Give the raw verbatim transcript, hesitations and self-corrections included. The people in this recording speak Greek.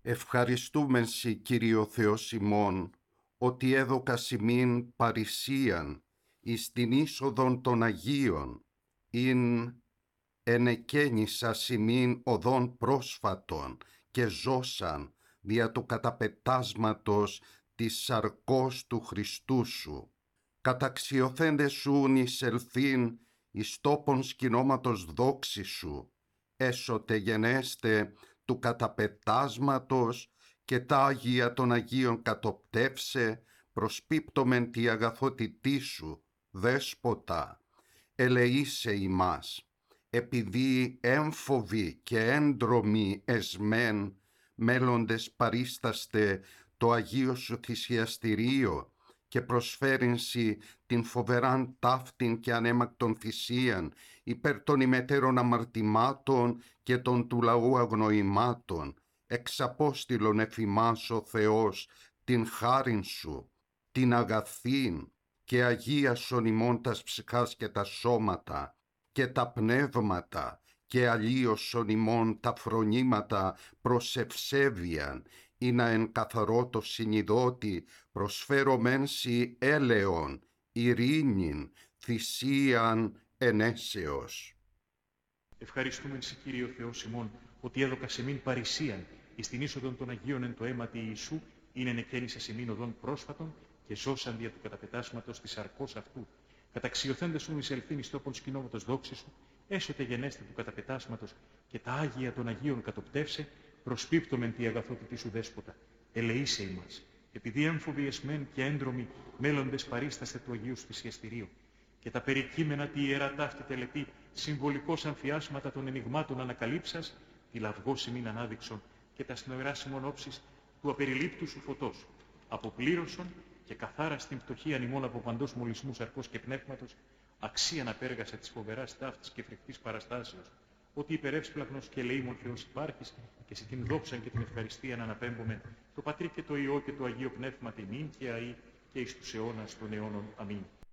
Ευχαριστούμε σοι, Κύριο Θεός ημών, ότι έδωκας ημίν παρησίαν εις την είσοδον των Αγίων, ειν ενεκαίνησας ημίν οδόν πρόσφατον και ζώσαν δια του καταπετάσματος της σαρκός του Χριστού σου. Καταξιωθέντε σουν εις ελθύν εις τόπον σκηνώματος δόξη σου, έσωτε γενέστε του καταπετάσματος και τα Άγια των Αγίων κατοπτεύσε, προσπίπτομεν τη αγαθότητή σου, Δέσποτα, ελεήσε ημάς, επειδή έμφοβοι και έντρομοι εσμέν, μέλλοντες παρίσταστε το Αγίο σου θυσιαστηρίο και προσφέρεινσι την φοβεράν ταύτην και ανέμακτον θυσίαν υπέρ των ημετέρων αμαρτημάτων και των του λαού αγνοημάτων, εξαπόστηλον εφημάς ο Θεός την χάριν σου, την αγαθήν και αγίασον ημών τας ψυχάς και τα σώματα και τα πνεύματα και αλλίωσον ημών τα φρονήματα προς ευσέβειαν, ή να εν καθαρό το συνειδότη προσφέρομεν σοι έλεον, ειρήνην, θυσίαν ενέσεως. Ευχαριστούμε σοι, Κύριε Θεός ημών, ότι έδωκα σε μην παρησίαν εις την είσοδον των Αγίων εν το αίματι Ιησού, είναι ενεκαίνησα σε μην οδόν πρόσφατον και ζώσαν δια του καταπετάσματος της σαρκός αυτού. Καταξιωθέντες σου εις ελθύν εις τόπον σκηνώματος δόξη σου, έσωτε γενέστε του καταπετάσματος και τα Άγια των Αγίων κατοπτεύσε, προσπίπτομεν τη αγαθότητη σου Δέσποτα. Ελεήσε ημάς, επειδή έμφοβοι εσμέν και έντρομοι μέλλοντες παρίσταστε του Αγίου σου θυσιαστηρίου. Και τα περικείμενα τη ιερά ταύτη τελετή, συμβολικός αμφιάσματα των ενηγμάτων ανακαλύψας, τη λαυγώσιμην ανάδειξον και τα σνοεράσιμον όψεις του απεριλήπτου σου φωτός. Αποπλήρωσον και καθάρα στην φτωχή ημών από παντός μολυσμού σαρκός και πνεύματος, αξίαν απέργασα της φοβεράς ταύτης και φρικτής παραστάσεως, ότι υπερεύσπλαχνος και ελεήμων Θεός υπάρχεις και σε την δόξαν και την ευχαριστία να αναπέμπομεν το Πατρί και το Υιό και το Αγίο Πνεύμα τιμήν και αεί και εις τους αιώνας των αιώνων. Αμήν.